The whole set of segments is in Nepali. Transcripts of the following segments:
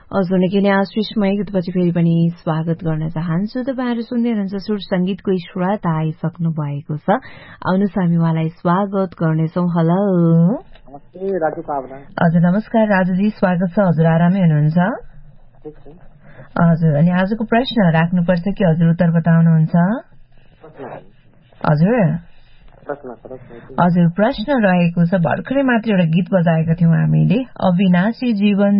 हजुर निकै नै आशिषमय गीतपछि फेरि पनि स्वागत गर्न चाहन्छु। तपाईहरु सुन्दै हुनुहुन्छ सुर संगीतको श्रोता आइसक्नु भएको छ। आउनुहोस् हामी उहाँलाई स्वागत गर्नेछौं। हेलो नमस्ते राजु काभ्रा। हजुर नमस्कार राजुजी, स्वागत छ। हजुर आरामै हुनुहुन्छ? हजुर, अनि आजको प्रश्न राख्नुपर्छ कि हजुर उत्तर बताउनुहुन्छ? हजुर हजुर प्रश्न रहेको छ, भर्खरै मात्र एउटा गीत बजाएको थियौं हामीले, अविनाशी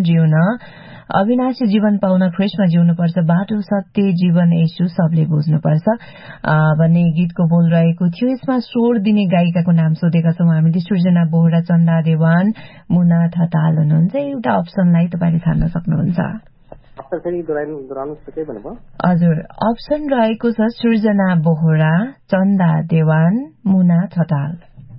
जीवन पाउन ख्रीष्टमा जिउनुपर्छ, बाटो सत्य जीवन येशू सबले बुझ्नुपर्छ भन्ने गीतको बोल रहेको थियो। यसमा स्वर दिने गायिकाको नाम सोधेका छौं हामीले। सृजना बोहरा, चन्दा देवान, मुना ठटाल हुनुहुन्छ। एउटा अप्सनलाई तपाईले छान्न सक्नुहुन्छ। हजुर, अप्सन रहेको छ सृजना बोहरा, चन्दा देवान, मुना ठटाल।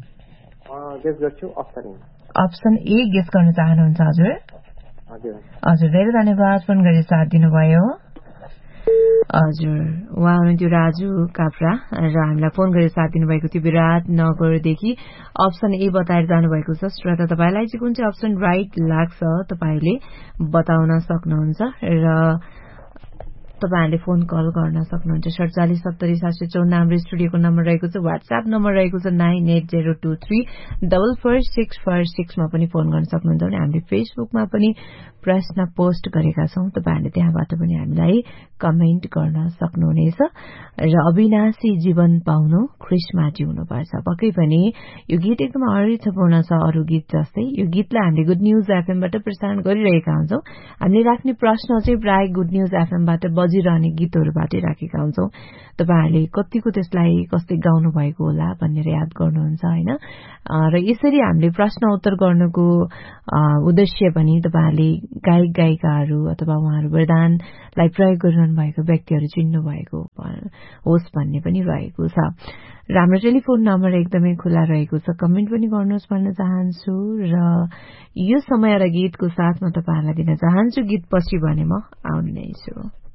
अप्सन ए गेस गर्न चाहनुहुन्छ? हजुर हजुर, धेरै धन्यवाद फोन गरी साथ दिनुभयो। हजुर, उहाँ हुनुहुन्थ्यो राजु काफ्रा र हामीलाई फोन गरेर साथ दिनुभएको थियो विराटनगरदेखि। अप्सन ए बताएर जानुभएको छ। श्रोता, तपाईलाई चाहिँ कुन चाहिँ अप्सन राइट लाग्छ तपाईले बताउन सक्नुहुन्छ र तपाईहरुले फोन कल गर्न सक्नुहुन्छ। 4770 हाम्रो स्टुडियोको नम्बर रहेको छ। व्हाट्सएप नम्बर रहेको छ 9802344646 मा पनि फोन गर्न सक्नुहुन्छ। अनि हामीले फेसबुकमा पनि प्रश्न पोस्ट गरेका छौं, तपाईहरुले त्यहाँबाट पनि हामीलाई कमेन्ट गर्न सक्नुहुनेछ। र अविनाशी जीवन पाउनु ख्रीष्टमा जिउनुपर्छ, पक्कै पनि यो गीत एकदम अर्थपूर्ण छ अरु गीत जस्तै। यो गीतलाई हामीले गुड न्यूज एफएमबाट प्रसारण गरिरहेका हुन्छौं। हामीले राख्ने प्रश्न चाहिँ प्राय गुड न्यूज एफएमबाट बजिरहने गीतहरुबाटै राखेका हुन्छौं। तपाईहरुले कतिको त्यसलाई कस्तै गाउनु भएको होला भनेर याद गर्नुहुन्छ हैन। र यसरी हामीले प्रश्न उत्तर गर्नुको उद्देश्य पनि तपाईहरुले गायक गायिकाहरू अथवा उहाँहरू वरदानलाई प्रयोग गरिरहनु भएको व्यक्तिहरू चिन्नु भएको होस् भन्ने पनि रहेको छ। र हाम्रो टेलिफोन नम्बर एकदमै खुला रहेको छ। कमेन्ट पनि गर्नुहोस् भन्न चाहन्छु। र यो समय र गीतको साथमा तपाईहरुलाई दिन चाहन्छु। गीत पछि भने म आउने नै छु।